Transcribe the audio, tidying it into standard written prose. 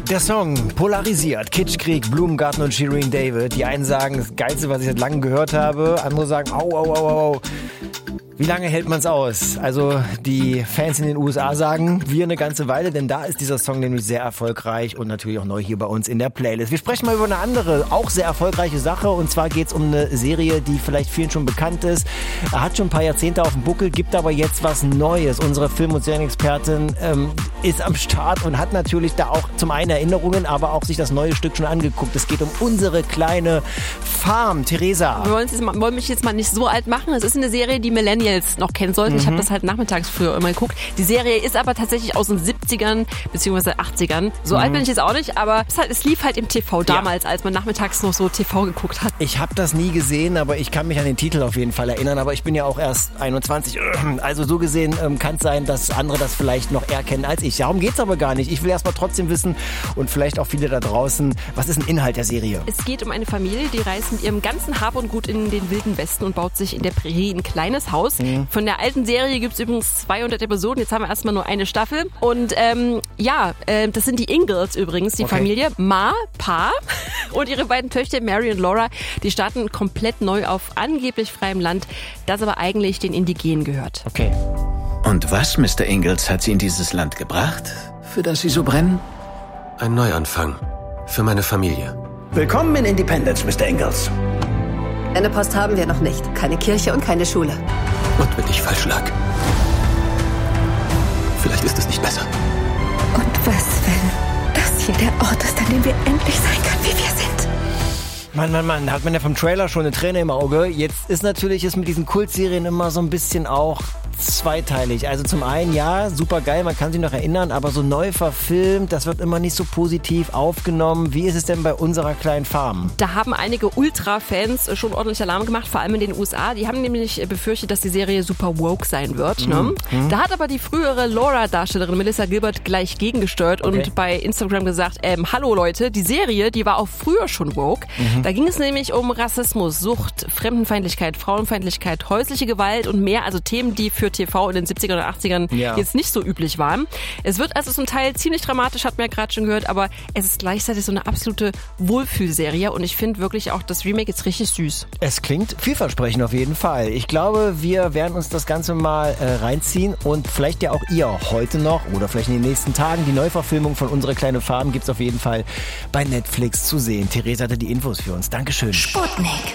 Der Song polarisiert. Kitschkrieg, Blumengarten und Shirin David. Die einen sagen, das Geilste, was ich seit langem gehört habe. Andere sagen, au, au, au, au. Wie lange hält man's aus? Also die Fans in den USA sagen, wir eine ganze Weile, denn da ist dieser Song nämlich sehr erfolgreich und natürlich auch neu hier bei uns in der Playlist. Wir sprechen mal über eine andere, auch sehr erfolgreiche Sache, und zwar geht's um eine Serie, die vielleicht vielen schon bekannt ist. Er hat schon ein paar Jahrzehnte auf dem Buckel, gibt aber jetzt was Neues. Unsere Film- und Serienexpertin ist am Start und hat natürlich da auch zum einen Erinnerungen, aber auch sich das neue Stück schon angeguckt. Es geht um unsere kleine Farm. Theresa. Wir wollen mich jetzt mal nicht so alt machen. Es ist eine Serie, die Millennials noch kennen sollten. Ich habe das halt nachmittags früher immer geguckt. Die Serie ist aber tatsächlich aus den 70ern bzw. 80ern. So alt bin ich jetzt auch nicht, aber es lief halt im TV damals, als man nachmittags noch so TV geguckt hat. Ich habe das nie gesehen, aber ich kann mich an den Titel auf jeden Fall erinnern. Aber ich bin ja auch erst 21. Also so gesehen kann es sein, dass andere das vielleicht noch eher kennen als ich. Darum geht's aber gar nicht. Ich will erst mal trotzdem wissen und vielleicht auch viele da draußen, was ist ein Inhalt der Serie? Es geht um eine Familie, die reist mit ihrem ganzen Hab und Gut in den wilden Westen und baut sich in der Prärie ein kleines Haus. Von der alten Serie gibt es übrigens 200 Episoden. Jetzt haben wir erstmal nur eine Staffel. Und das sind die Ingalls übrigens, die Familie. Ma, Pa und ihre beiden Töchter Mary und Laura. Die starten komplett neu auf angeblich freiem Land, das aber eigentlich den Indigenen gehört. Okay. Und was, Mr. Ingalls, hat Sie in dieses Land gebracht, für das Sie so brennen? Ein Neuanfang. Für meine Familie. Willkommen in Independence, Mr. Ingalls. Eine Post haben wir noch nicht. Keine Kirche und keine Schule. Und wenn ich falsch lag? Vielleicht ist es nicht besser. Und was, wenn das hier der Ort ist, an dem wir endlich sein können, wie wir sind? Mann, hat man ja vom Trailer schon eine Träne im Auge. Jetzt ist natürlich mit diesen Kultserien immer so ein bisschen auch zweiteilig. Also zum einen, ja, super geil, man kann sich noch erinnern, aber so neu verfilmt, das wird immer nicht so positiv aufgenommen. Wie ist es denn bei unserer kleinen Farm? Da haben einige Ultra-Fans schon ordentlich Alarm gemacht, vor allem in den USA. Die haben nämlich befürchtet, dass die Serie super woke sein wird. Ne? Da hat aber die frühere Laura-Darstellerin Melissa Gilbert gleich gegengesteuert und bei Instagram gesagt, hallo Leute, die Serie, die war auch früher schon woke. Da ging es nämlich um Rassismus, Sucht, Fremdenfeindlichkeit, Frauenfeindlichkeit, häusliche Gewalt und mehr, also Themen, die für TV in den 70ern und 80ern jetzt nicht so üblich waren. Es wird also zum Teil ziemlich dramatisch, hat man ja gerade schon gehört, aber es ist gleichzeitig so eine absolute Wohlfühlserie und ich finde wirklich auch das Remake jetzt richtig süß. Es klingt vielversprechend auf jeden Fall. Ich glaube, wir werden uns das Ganze mal reinziehen und vielleicht ja auch ihr heute noch oder vielleicht in den nächsten Tagen. Die Neuverfilmung von Unsere kleine Farm gibt's auf jeden Fall bei Netflix zu sehen. Theresa hatte die Infos für uns. Dankeschön. Sputnik.